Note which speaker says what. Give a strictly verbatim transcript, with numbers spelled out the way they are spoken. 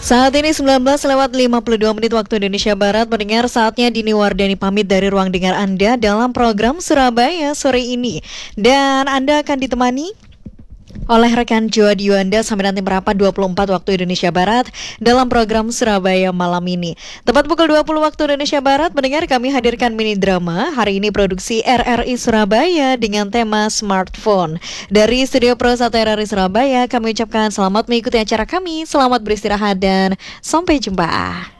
Speaker 1: Saat ini sembilan belas lewat lima puluh dua menit waktu Indonesia Barat. Mendengar saatnya Dini Wardani pamit dari ruang dengar Anda dalam program Surabaya sore ini. Dan Anda akan ditemani oleh rekan Joadi Yuanda sampai nanti merapat dua puluh empat waktu Indonesia Barat dalam program Surabaya malam ini. Tepat pukul dua puluh waktu Indonesia Barat, mendengar kami hadirkan mini drama. Hari ini produksi R R I Surabaya dengan tema smartphone. Dari Studio Pro satu R R I Surabaya, kami ucapkan selamat mengikuti acara kami, selamat beristirahat dan sampai jumpa.